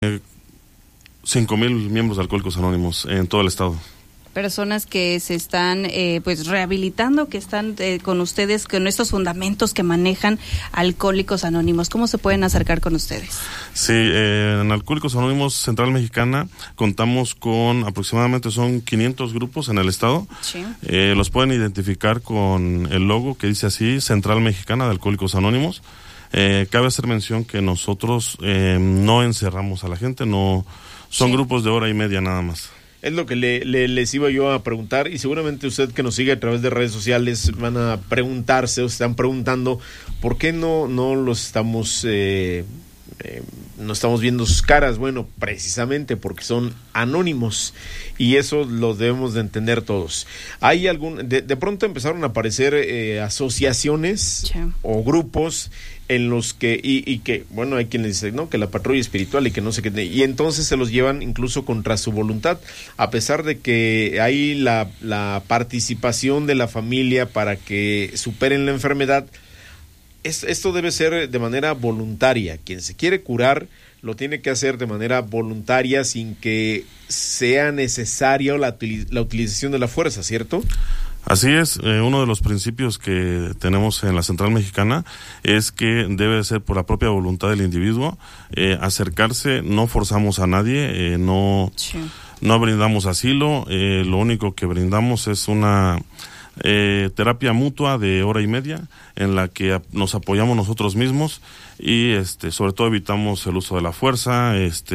5,000 miembros de Alcohólicos Anónimos en todo el estado. Personas que se están pues rehabilitando, que están con ustedes, con estos fundamentos que manejan Alcohólicos Anónimos. ¿Cómo se pueden acercar con ustedes? Sí, en Alcohólicos Anónimos Central Mexicana contamos con aproximadamente son 500 grupos en el estado. Sí. Los pueden identificar con el logo que dice así, Central Mexicana de Alcohólicos Anónimos. Cabe hacer mención que nosotros no encerramos a la gente, no son grupos de hora y media nada más. Es lo que les iba yo a preguntar, y seguramente usted que nos sigue a través de redes sociales van a preguntarse o se están preguntando por qué no los estamos no estamos viendo sus caras. Bueno, precisamente porque son anónimos, y eso lo debemos de entender todos. Hay de pronto empezaron a aparecer asociaciones o grupos en los que, y que, bueno, hay quien les dice, ¿no?, que la patrulla espiritual y que no sé qué, y entonces se los llevan incluso contra su voluntad, a pesar de que hay la participación de la familia para que superen la enfermedad. Esto debe ser de manera voluntaria. Quien se quiere curar lo tiene que hacer de manera voluntaria, sin que sea necesaria la utilización de la fuerza, ¿cierto? Así es, uno de los principios que tenemos en la Central Mexicana es que debe ser por la propia voluntad del individuo, acercarse, no forzamos a nadie, no brindamos asilo, lo único que brindamos es una terapia mutua de hora y media en la que nos apoyamos nosotros mismos y sobre todo evitamos el uso de la fuerza.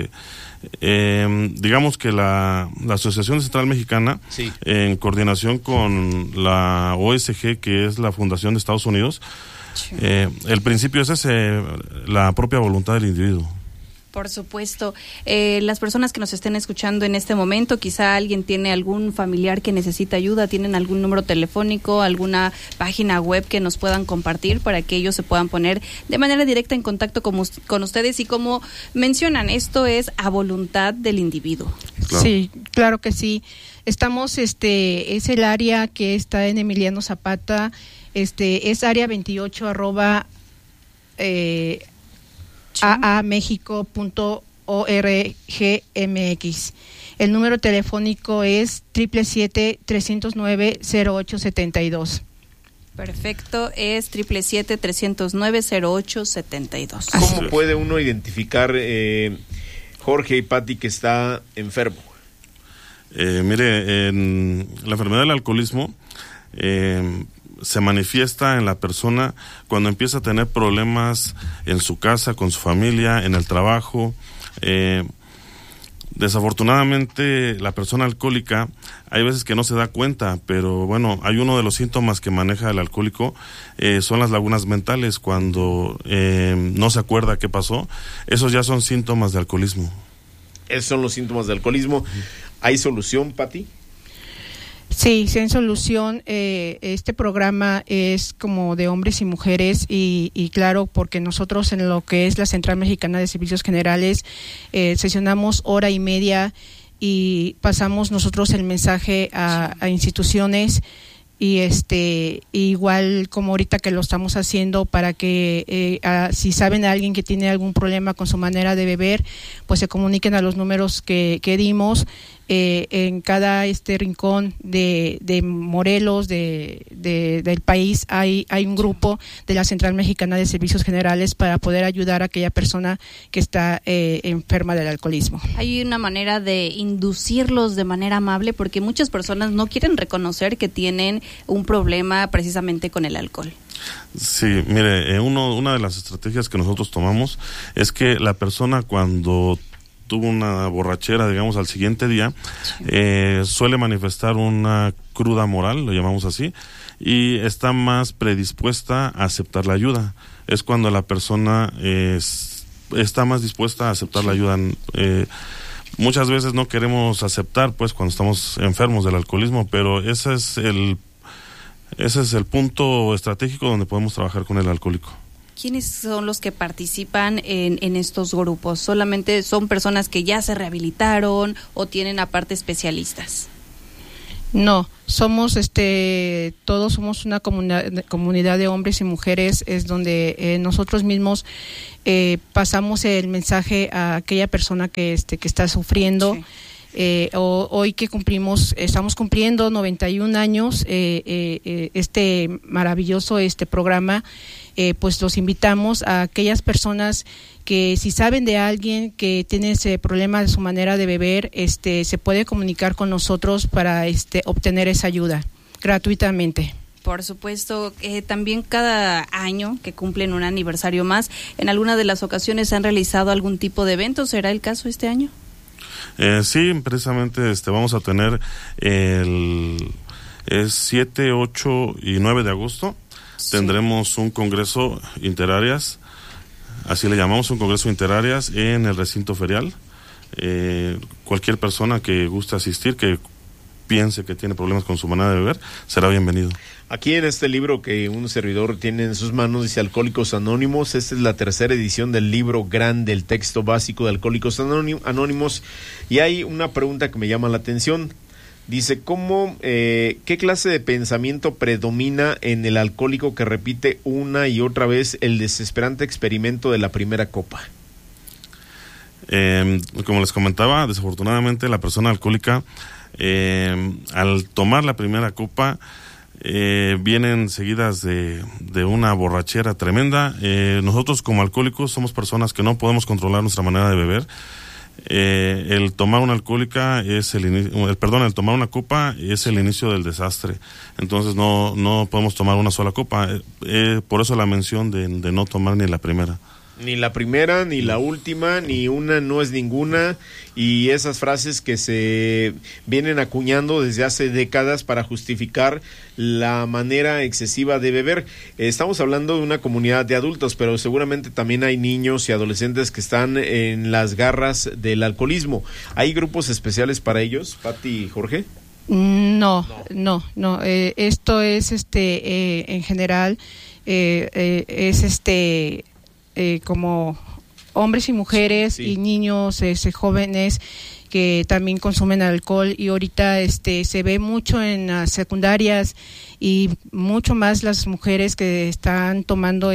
Digamos que la Asociación Central Mexicana, sí, en coordinación con la OSG, que es la Fundación de Estados Unidos, sí, el principio es ese, la propia voluntad del individuo. Por supuesto. Las personas que nos estén escuchando en este momento, quizá alguien tiene algún familiar que necesita ayuda, tienen algún número telefónico, alguna página web que nos puedan compartir para que ellos se puedan poner de manera directa en contacto con ustedes, y como mencionan, esto es a voluntad del individuo. Claro. Sí, claro que sí. Estamos, es el área que está en Emiliano Zapata, es área 28 @ aamexico.org.mx. El número telefónico es 777-309-0872. Perfecto, es 777-309-0872. ¿Cómo puede uno identificar, Jorge y Pati, que está enfermo? Mire, la enfermedad del alcoholismo se manifiesta en la persona cuando empieza a tener problemas en su casa, con su familia, en el trabajo. Desafortunadamente, la persona alcohólica hay veces que no se da cuenta, pero bueno, hay uno de los síntomas que maneja el alcohólico, son las lagunas mentales, cuando no se acuerda qué pasó. Esos ya son síntomas de alcoholismo. Esos son los síntomas de alcoholismo. ¿Hay solución, Pati? Sí, sin solución. Este programa es como de hombres y mujeres, y claro, porque nosotros en lo que es la Central Mexicana de Servicios Generales sesionamos hora y media y pasamos nosotros el mensaje a instituciones, y igual como ahorita que lo estamos haciendo, para que si saben a alguien que tiene algún problema con su manera de beber, pues se comuniquen a los números que dimos. En cada rincón de Morelos, del país, hay un grupo de la Central Mexicana de Servicios Generales para poder ayudar a aquella persona que está enferma del alcoholismo. Hay una manera de inducirlos de manera amable, porque muchas personas no quieren reconocer que tienen un problema precisamente con el alcohol. Sí, mire, una de las estrategias que nosotros tomamos es que la persona, cuando tuvo una borrachera, digamos, al siguiente día, suele manifestar una cruda moral, lo llamamos así, y está más predispuesta a aceptar la ayuda. Es cuando la persona está más dispuesta a aceptar la ayuda. Muchas veces no queremos aceptar, pues, cuando estamos enfermos del alcoholismo, pero ese es el punto estratégico donde podemos trabajar con el alcohólico. ¿Quiénes son los que participan en estos grupos? ¿Solamente son personas que ya se rehabilitaron o tienen aparte especialistas? No, somos todos somos una comunidad de hombres y mujeres, es donde nosotros mismos pasamos el mensaje a aquella persona que está sufriendo. Sí. Hoy que estamos cumpliendo 91 años, este maravilloso programa, pues los invitamos a aquellas personas que si saben de alguien que tiene ese problema de su manera de beber, se puede comunicar con nosotros para obtener esa ayuda gratuitamente. Por supuesto, también cada año que cumplen un aniversario más, en alguna de las ocasiones han realizado algún tipo de evento. ¿Será el caso este año? Sí, precisamente vamos a tener el 7, 8 y 9 de agosto. Sí. Tendremos un congreso interáreas, así le llamamos, un congreso interáreas en el recinto ferial. Cualquier persona que guste asistir, que piense que tiene problemas con su manera de beber, será bienvenido. Aquí en este libro que un servidor tiene en sus manos dice Alcohólicos Anónimos. Esta es la tercera edición del libro grande, el texto básico de Alcohólicos Anónimos. Y hay una pregunta que me llama la atención. Dice, ¿qué clase de pensamiento predomina en el alcohólico que repite una y otra vez el desesperante experimento de la primera copa? Como les comentaba, desafortunadamente la persona alcohólica, al tomar la primera copa, vienen seguidas de una borrachera tremenda. Nosotros como alcohólicos somos personas que no podemos controlar nuestra manera de beber. El tomar una alcohólica el tomar una copa es el inicio del desastre. Entonces no podemos tomar una sola copa. Por eso la mención de no tomar ni la primera. Ni la primera, ni la última, ni una no es ninguna, y esas frases que se vienen acuñando desde hace décadas para justificar la manera excesiva de beber. Estamos hablando de una comunidad de adultos, pero seguramente también hay niños y adolescentes que están en las garras del alcoholismo. ¿Hay grupos especiales para ellos, Pati y Jorge? No. Esto es en general es como hombres y mujeres, sí. Y niños, jóvenes que también consumen alcohol, y ahorita se ve mucho en las secundarias y mucho más las mujeres que están tomando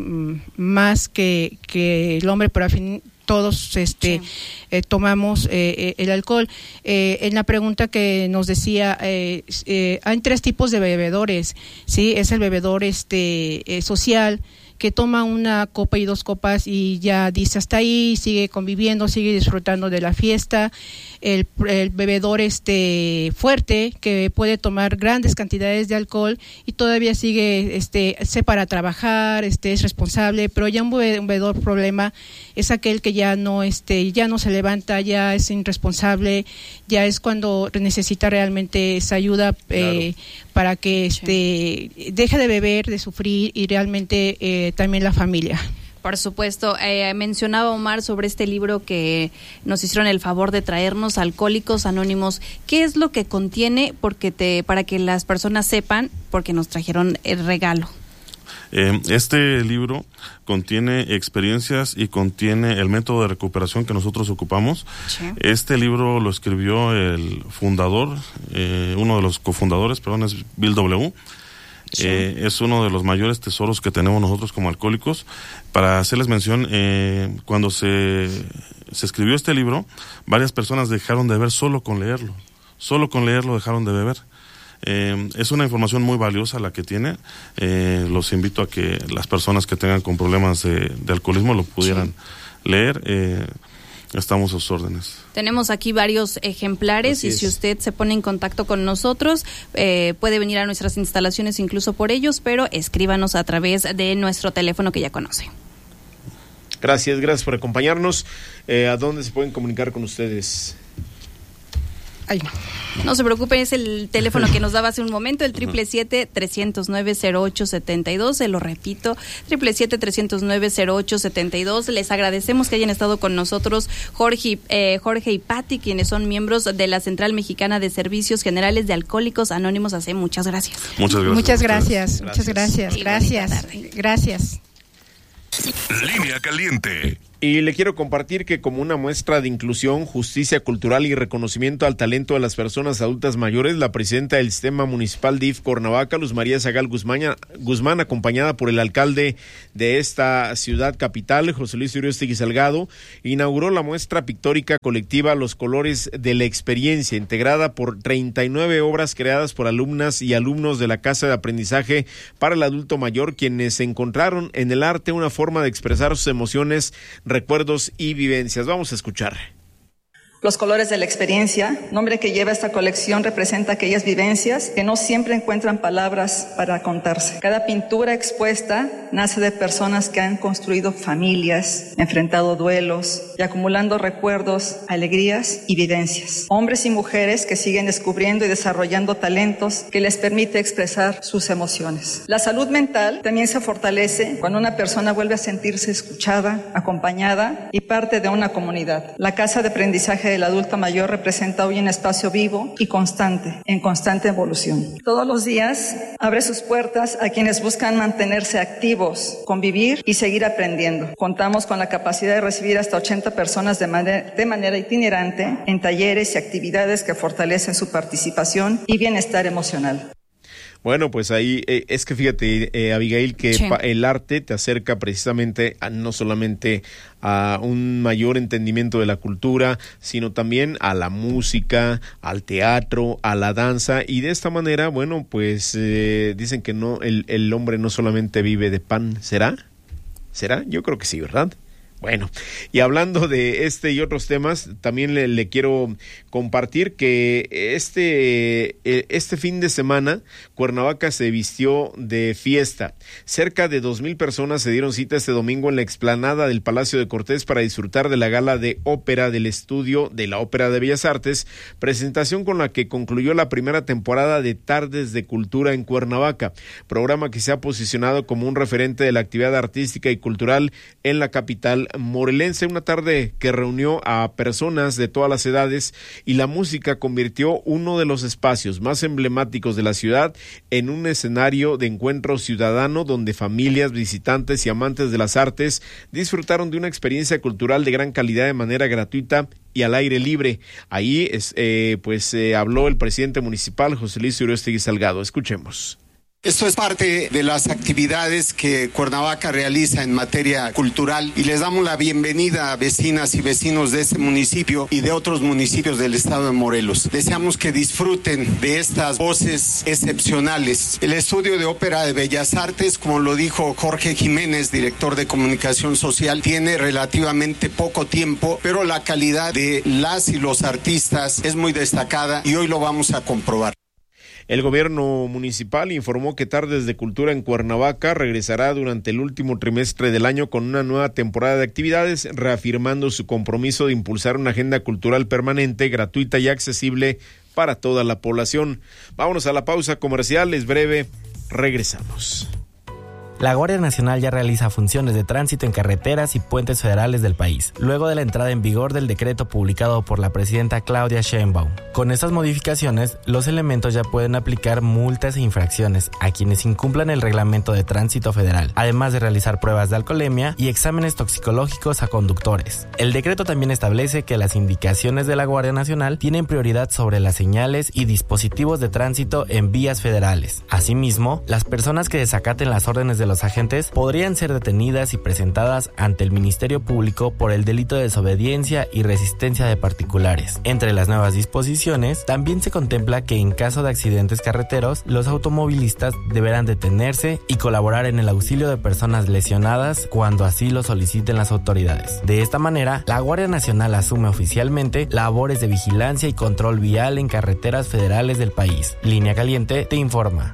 más que el hombre, pero al fin todos sí. Tomamos el alcohol. En la pregunta que nos decía, hay 3 tipos de bebedores, ¿sí? Es el bebedor social, que toma una copa y 2 copas y ya dice hasta ahí, sigue conviviendo, sigue disfrutando de la fiesta. El bebedor fuerte, que puede tomar grandes cantidades de alcohol y todavía sigue se para trabajar, es responsable, pero ya un bebedor problema es aquel que ya no se levanta, ya es irresponsable, ya es cuando necesita realmente esa ayuda, claro. Para que deje de beber, de sufrir, y realmente también la familia. Por supuesto. Mencionaba Omar sobre este libro que nos hicieron el favor de traernos, Alcohólicos Anónimos. ¿Qué es lo que contiene? Para que las personas sepan, porque nos trajeron el regalo. Este libro contiene experiencias y contiene el método de recuperación que nosotros ocupamos. Sí. Este libro lo escribió el fundador, uno de los cofundadores, es Bill W. Sí. Es uno de los mayores tesoros que tenemos nosotros como alcohólicos. Para hacerles mención, cuando se escribió este libro, varias personas dejaron de beber solo con leerlo dejaron de beber. Es una información muy valiosa la que tiene. Los invito a que las personas que tengan con problemas de alcoholismo lo pudieran leer. Estamos a sus órdenes. Tenemos aquí varios ejemplares. Así y es. Si usted se pone en contacto con nosotros, puede venir a nuestras instalaciones incluso por ellos, pero escríbanos a través de nuestro teléfono que ya conoce. Gracias por acompañarnos. ¿A dónde se pueden comunicar con ustedes? Ay, no se preocupe, es el teléfono que nos daba hace un momento, el 777-309-0872, se lo repito, 777-309-0872. Les agradecemos que hayan estado con nosotros Jorge y Pati, quienes son miembros de la Central Mexicana de Servicios Generales de Alcohólicos Anónimos. Muchas gracias. Muchas gracias. Gracias. Línea Caliente. Y le quiero compartir que como una muestra de inclusión, justicia cultural y reconocimiento al talento de las personas adultas mayores, la presidenta del Sistema Municipal DIF Cuernavaca, Luz María Zagal Guzmán, acompañada por el alcalde de esta ciudad capital, José Luis Uriostegui Salgado, inauguró la muestra pictórica colectiva Los Colores de la Experiencia, integrada por 39 obras creadas por alumnas y alumnos de la Casa de Aprendizaje para el Adulto Mayor, quienes encontraron en el arte una forma de expresar sus emociones, recuerdos y vivencias. Vamos a escuchar. Los colores de la experiencia, nombre que lleva esta colección, representa aquellas vivencias que no siempre encuentran palabras para contarse. Cada pintura expuesta nace de personas que han construido familias, enfrentado duelos y acumulando recuerdos, alegrías y vivencias. Hombres y mujeres que siguen descubriendo y desarrollando talentos que les permite expresar sus emociones. La salud mental también se fortalece cuando una persona vuelve a sentirse escuchada, acompañada y parte de una comunidad. La Casa de Aprendizaje del Adulto Mayor representa hoy un espacio vivo y constante, en constante evolución. Todos los días abre sus puertas a quienes buscan mantenerse activos, convivir y seguir aprendiendo. Contamos con la capacidad de recibir hasta 80 personas de manera itinerante en talleres y actividades que fortalecen su participación y bienestar emocional. Bueno, pues ahí es que fíjate, Abigail, que sí, el arte te acerca precisamente no solamente a un mayor entendimiento de la cultura, sino también a la música, al teatro, a la danza, y de esta manera, bueno, pues dicen que no, el hombre no solamente vive de pan. ¿Será? Yo creo que sí, ¿verdad? Bueno, y hablando de este y otros temas, también le quiero compartir que este fin de semana Cuernavaca se vistió de fiesta. Cerca de 2,000 personas se dieron cita este domingo en la explanada del Palacio de Cortés para disfrutar de la gala de ópera del estudio de la Ópera de Bellas Artes, presentación con la que concluyó la primera temporada de Tardes de Cultura en Cuernavaca, programa que se ha posicionado como un referente de la actividad artística y cultural en la capital morelense. Una tarde que reunió a personas de todas las edades, y la música convirtió uno de los espacios más emblemáticos de la ciudad en un escenario de encuentro ciudadano donde familias, visitantes y amantes de las artes disfrutaron de una experiencia cultural de gran calidad de manera gratuita y al aire libre. Ahí habló el presidente municipal, José Luis Uriostegui Salgado. Escuchemos. Esto es parte de las actividades que Cuernavaca realiza en materia cultural, y les damos la bienvenida a vecinas y vecinos de este municipio y de otros municipios del estado de Morelos. Deseamos que disfruten de estas voces excepcionales. El estudio de ópera de Bellas Artes, como lo dijo Jorge Jiménez, director de comunicación social, tiene relativamente poco tiempo, pero la calidad de las y los artistas es muy destacada y hoy lo vamos a comprobar. El gobierno municipal informó que Tardes de Cultura en Cuernavaca regresará durante el último trimestre del año con una nueva temporada de actividades, reafirmando su compromiso de impulsar una agenda cultural permanente, gratuita y accesible para toda la población. Vámonos a la pausa comercial, es breve, regresamos. La Guardia Nacional ya realiza funciones de tránsito en carreteras y puentes federales del país, luego de la entrada en vigor del decreto publicado por la presidenta Claudia Sheinbaum. Con estas modificaciones, los elementos ya pueden aplicar multas e infracciones a quienes incumplan el reglamento de tránsito federal, además de realizar pruebas de alcoholemia y exámenes toxicológicos a conductores. El decreto también establece que las indicaciones de la Guardia Nacional tienen prioridad sobre las señales y dispositivos de tránsito en vías federales. Asimismo, las personas que desacaten las órdenes de los agentes podrían ser detenidas y presentadas ante el Ministerio Público por el delito de desobediencia y resistencia de particulares. Entre las nuevas disposiciones, también se contempla que en caso de accidentes carreteros, los automovilistas deberán detenerse y colaborar en el auxilio de personas lesionadas cuando así lo soliciten las autoridades. De esta manera, la Guardia Nacional asume oficialmente labores de vigilancia y control vial en carreteras federales del país. Línea Caliente te informa.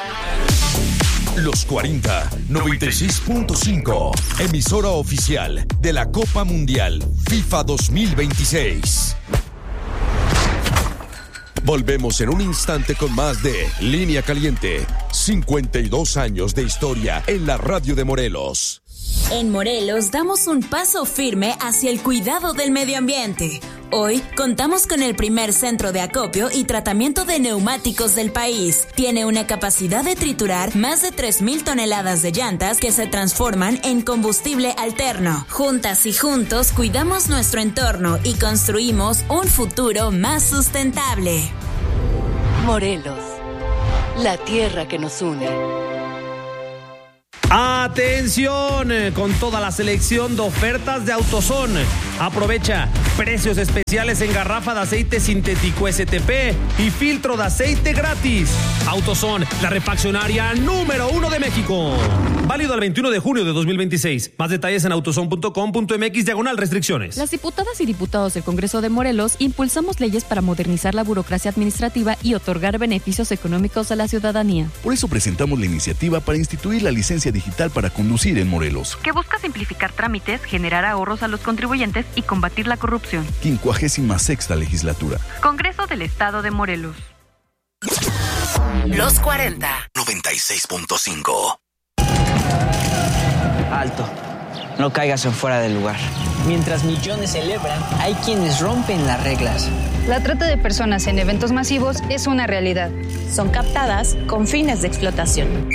Los 40, 96.5, emisora oficial de la Copa Mundial FIFA 2026. Volvemos en un instante con más de Línea Caliente. 52 años de historia en la radio de Morelos. En Morelos damos un paso firme hacia el cuidado del medio ambiente. Hoy contamos con el primer centro de acopio y tratamiento de neumáticos del país. Tiene una capacidad de triturar más de 3,000 toneladas de llantas que se transforman en combustible alterno. Juntas y juntos cuidamos nuestro entorno y construimos un futuro más sustentable. Morelos, la tierra que nos une. ¡Atención! Con toda la selección de ofertas de AutoZone. Aprovecha precios especiales en garrafa de aceite sintético STP y filtro de aceite gratis. AutoZone, la refaccionaria número 1 de México. Válido el 21 de junio de 2026. Más detalles en autozone.com.mx/restricciones. Las diputadas y diputados del Congreso de Morelos impulsamos leyes para modernizar la burocracia administrativa y otorgar beneficios económicos a la ciudadanía. Por eso presentamos la iniciativa para instituir la licencia digital para conducir en Morelos, que busca simplificar trámites, generar ahorros a los contribuyentes y combatir la corrupción. 56ª legislatura. Congreso del Estado de Morelos. Los 40. 96.5. Alto. No caigas en fuera del lugar. Mientras millones celebran, hay quienes rompen las reglas. La trata de personas en eventos masivos es una realidad. Son captadas con fines de explotación.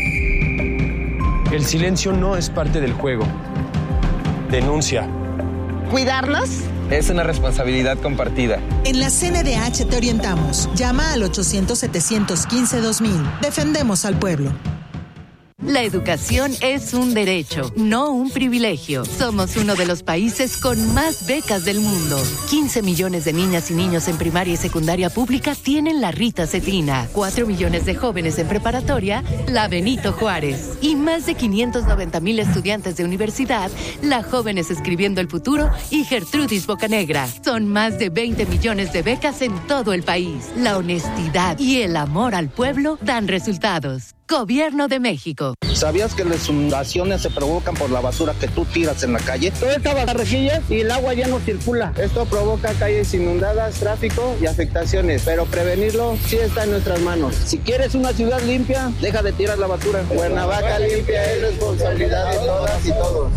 El silencio no es parte del juego. Denuncia. ¿Cuidarnos? Es una responsabilidad compartida. En la CNDH te orientamos. Llama al 800-715-2000. Defendemos al pueblo. La educación es un derecho, no un privilegio. Somos uno de los países con más becas del mundo. 15 millones de niñas y niños en primaria y secundaria pública tienen la Rita Cetina. 4 millones de jóvenes en preparatoria, la Benito Juárez. Y más de 590,000 estudiantes de universidad, la Jóvenes Escribiendo el Futuro y Gertrudis Bocanegra. Son más de 20 millones de becas en todo el país. La honestidad y el amor al pueblo dan resultados. Gobierno de México. ¿Sabías que las inundaciones se provocan por la basura que tú tiras en la calle? Toda esta rejilla y el agua ya no circula. Esto provoca calles inundadas, tráfico y afectaciones. Pero prevenirlo sí está en nuestras manos. Si quieres una ciudad limpia, deja de tirar la basura. Cuernavaca limpia es responsabilidad de todas y todos.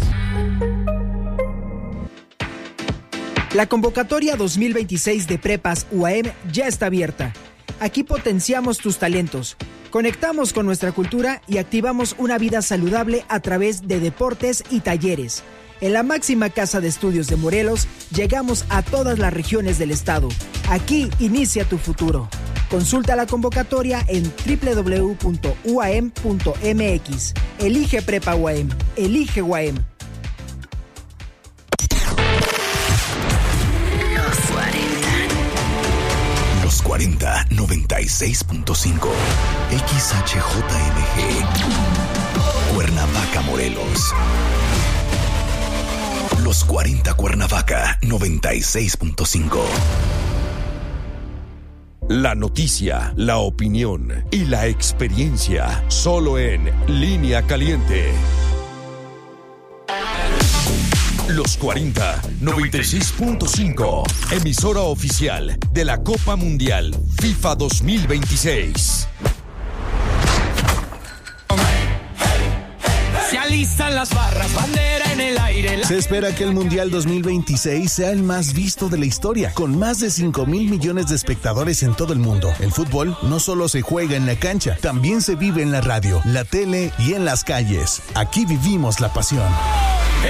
La convocatoria 2026 de Prepas UAM ya está abierta. Aquí potenciamos tus talentos, conectamos con nuestra cultura y activamos una vida saludable a través de deportes y talleres. En la máxima casa de estudios de Morelos, llegamos a todas las regiones del estado. Aquí inicia tu futuro. Consulta la convocatoria en www.uam.mx. Elige Prepa UAM. Elige UAM. Los 40, 96.5. XHJMG. Cuernavaca, Morelos. Los 40 Cuernavaca, 96.5. La noticia, la opinión y la experiencia, solo en Línea Caliente. Los 40, 96.5, emisora oficial de la Copa Mundial FIFA 2026. Se alistan las barras, bandera en el aire. Se espera que el Mundial 2026 sea el más visto de la historia, con más de 5,000 millones de espectadores en todo el mundo. El fútbol no solo se juega en la cancha, también se vive en la radio, la tele y en las calles. Aquí vivimos la pasión.